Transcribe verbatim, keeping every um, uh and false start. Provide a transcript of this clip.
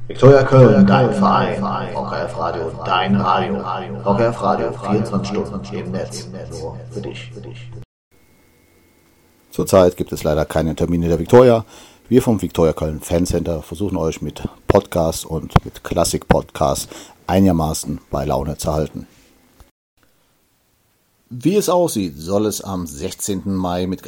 Viktoria Köln, dein Verein, V K F Radio, dein Radio, V K F Radio, vierundzwanzig Stunden im Netz, nur für dich. Zurzeit gibt es leider keine Termine der Viktoria. Wir vom Viktoria Köln Fancenter versuchen euch mit Podcasts und mit Klassik-Podcasts einigermaßen bei Laune zu halten. Wie es aussieht, soll es am sechzehnten Mai mit